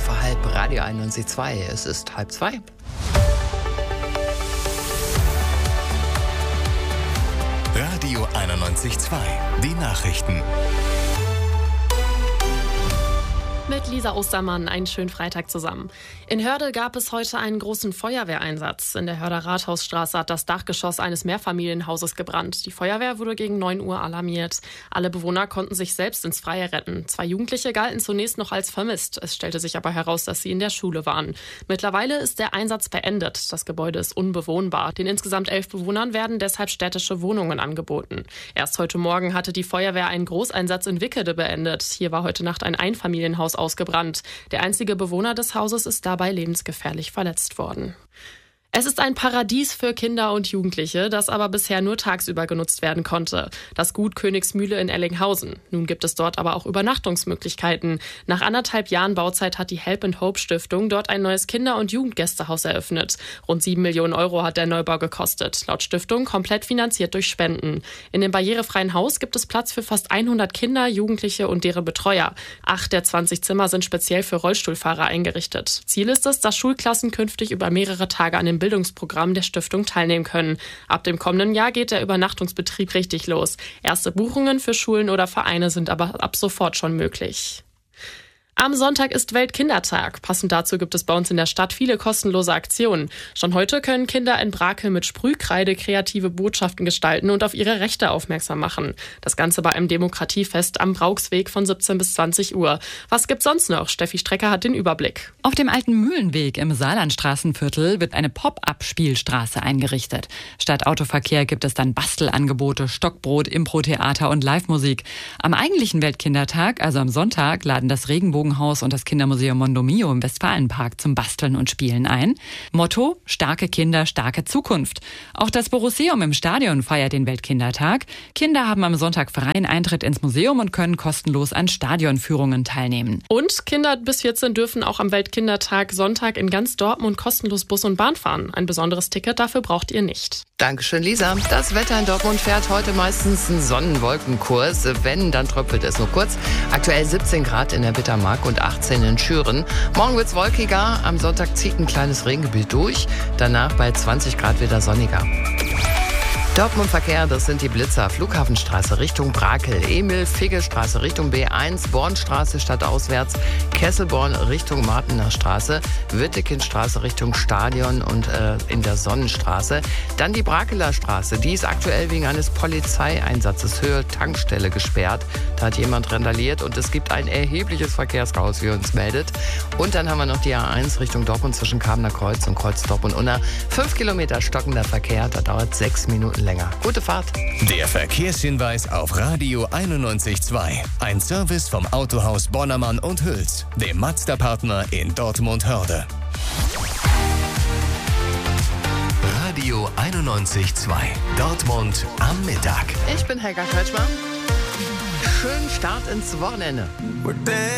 vor halb, Radio 91.2. Es ist 1:30. Radio 91.2. Die Nachrichten. Mit Lisa Ostermann einen schönen Freitag zusammen. In Hörde gab es heute einen großen Feuerwehreinsatz. In der Hörder Rathausstraße hat das Dachgeschoss eines Mehrfamilienhauses gebrannt. Die Feuerwehr wurde gegen 9 Uhr alarmiert. Alle Bewohner konnten sich selbst ins Freie retten. 2 Jugendliche galten zunächst noch als vermisst. Es stellte sich aber heraus, dass sie in der Schule waren. Mittlerweile ist der Einsatz beendet. Das Gebäude ist unbewohnbar. Den insgesamt 11 Bewohnern werden deshalb städtische Wohnungen angeboten. Erst heute Morgen hatte die Feuerwehr einen Großeinsatz in Wickede beendet. Hier war heute Nacht ein Einfamilienhaus ausgebrannt. Der einzige Bewohner des Hauses ist dabei lebensgefährlich verletzt worden. Es ist ein Paradies für Kinder und Jugendliche, das aber bisher nur tagsüber genutzt werden konnte. Das Gut Königsmühle in Ellinghausen. Nun gibt es dort aber auch Übernachtungsmöglichkeiten. Nach 1,5 Jahren Bauzeit hat die Help & Hope Stiftung dort ein neues Kinder- und Jugendgästehaus eröffnet. Rund 7 Millionen Euro hat der Neubau gekostet. Laut Stiftung komplett finanziert durch Spenden. In dem barrierefreien Haus gibt es Platz für fast 100 Kinder, Jugendliche und deren Betreuer. 8 der 20 Zimmer sind speziell für Rollstuhlfahrer eingerichtet. Ziel ist es, dass Schulklassen künftig über mehrere Tage an dem Bildungsprogramm der Stiftung teilnehmen können. Ab dem kommenden Jahr geht der Übernachtungsbetrieb richtig los. Erste Buchungen für Schulen oder Vereine sind aber ab sofort schon möglich. Am Sonntag ist Weltkindertag. Passend dazu gibt es bei uns in der Stadt viele kostenlose Aktionen. Schon heute können Kinder in Brakel mit Sprühkreide kreative Botschaften gestalten und auf ihre Rechte aufmerksam machen. Das Ganze bei einem Demokratiefest am Brauxweg von 17 bis 20 Uhr. Was gibt's sonst noch? Steffi Strecker hat den Überblick. Auf dem alten Mühlenweg im Saarlandstraßenviertel wird eine Pop-up-Spielstraße eingerichtet. Statt Autoverkehr gibt es dann Bastelangebote, Stockbrot, Impro-Theater und Live-Musik. Am eigentlichen Weltkindertag, also am Sonntag, laden das Regenbogenhaus und das Kindermuseum Mondomio im Westfalenpark zum Basteln und Spielen ein. Motto: starke Kinder, starke Zukunft. Auch das Borusseum im Stadion feiert den Weltkindertag. Kinder haben am Sonntag freien Eintritt ins Museum und können kostenlos an Stadionführungen teilnehmen. Und Kinder bis 14 dürfen auch am Weltkindertag Sonntag in ganz Dortmund kostenlos Bus und Bahn fahren. Ein besonderes Ticket dafür braucht ihr nicht. Dankeschön, Lisa. Das Wetter in Dortmund fährt heute meistens einen Sonnenwolkenkurs. Wenn, dann tröpfelt es nur kurz. Aktuell 17 Grad in der Bittermark und 18 in Schüren. Morgen wird's wolkiger. Am Sonntag zieht ein kleines Regengebiet durch. Danach bei 20 Grad wieder sonniger. Dortmund-Verkehr, das sind die Blitzer. Flughafenstraße Richtung Brakel, Emil-Figge-Straße Richtung B1, Bornstraße stadtauswärts, Kesselborn Richtung Martener Straße, Wittekindstraße Richtung Stadion und in der Sonnenstraße. Dann die Brakeler Straße, die ist aktuell wegen eines Polizeieinsatzes Höhe Tankstelle gesperrt. Da hat jemand randaliert und es gibt ein erhebliches Verkehrschaos, wie uns meldet. Und dann haben wir noch die A1 Richtung Dortmund zwischen Kamener Kreuz und Kreuz Dortmund-Unna. 5 Kilometer stockender Verkehr, da dauert 6 Minuten länger. Gute Fahrt. Der Verkehrshinweis auf Radio 91.2. Ein Service vom Autohaus Bonnermann und Hüls, dem Mazda-Partner in Dortmund-Hörde. Radio 91.2. Dortmund am Mittag. Ich bin Helga Kretschmer. Schönen Start ins Wochenende.